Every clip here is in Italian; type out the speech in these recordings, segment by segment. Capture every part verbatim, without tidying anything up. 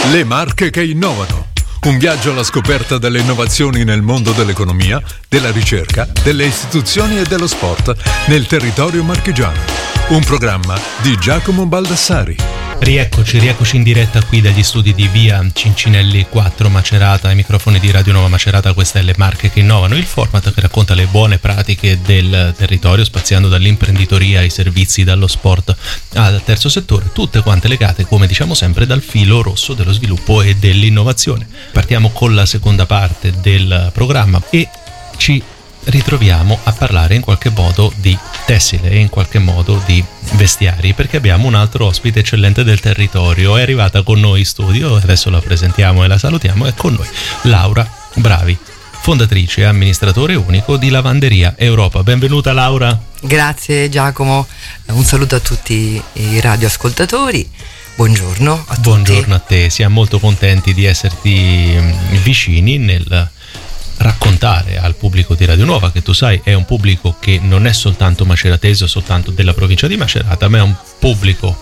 Le marche che innovano. Un viaggio alla scoperta delle innovazioni nel mondo dell'economia, della ricerca, delle istituzioni e dello sport nel territorio marchigiano. Un programma di Giacomo Baldassari. Rieccoci, rieccoci in diretta qui dagli studi di via Cincinelli quattro Macerata, ai microfoni di Radio Nuova Macerata. Queste è Le Marche che Innovano, il format che racconta le buone pratiche del territorio, spaziando dall'imprenditoria ai servizi, dallo sport al terzo settore, tutte quante legate, come diciamo sempre, dal filo rosso dello sviluppo e dell'innovazione. Partiamo con la seconda parte del programma e ci ritroviamo a parlare in qualche modo di tessile e in qualche modo di vestiari, perché abbiamo un altro ospite eccellente del territorio. È arrivata con noi in studio, adesso la presentiamo e la salutiamo. È con noi Laura Bravi, fondatrice e amministratore unico di Lavanderia Europa. Benvenuta Laura. Grazie Giacomo, un saluto a tutti i radioascoltatori. Buongiorno a tutti. Buongiorno a te, siamo molto contenti di esserti vicini nel raccontare al pubblico di Radio Nuova, che tu sai è un pubblico che non è soltanto maceratese o soltanto della provincia di Macerata, ma è un pubblico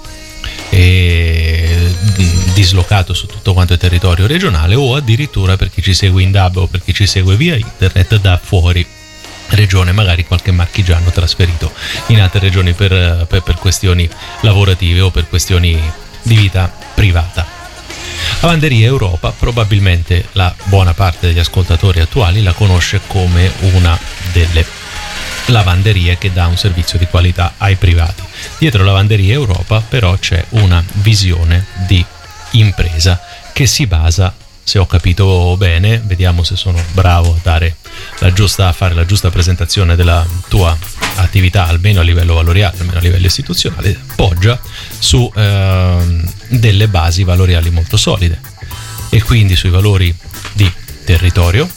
eh, dislocato su tutto quanto il territorio regionale, o addirittura, per chi ci segue in D A B o per chi ci segue via internet, da fuori regione, magari qualche marchigiano trasferito in altre regioni per, per, per questioni lavorative o per questioni di vita privata. Lavanderia Europa, probabilmente la buona parte degli ascoltatori attuali la conosce come una delle lavanderie che dà un servizio di qualità ai privati. Dietro Lavanderia Europa però c'è una visione di impresa che si basa, se ho capito bene, vediamo se sono bravo a dare la giusta, a fare la giusta presentazione della tua attività, almeno a livello valoriale, almeno a livello istituzionale, poggia su eh, delle basi valoriali molto solide, e quindi sui valori di territorio,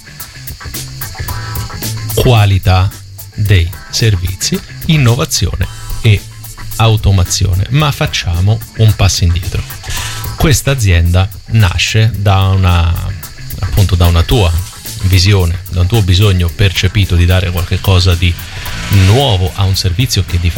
qualità dei servizi, innovazione e automazione. Ma facciamo un passo indietro. Questa azienda nasce da una, appunto, da una tua visione, da un tuo bisogno percepito di dare qualche cosa di nuovo a un servizio che di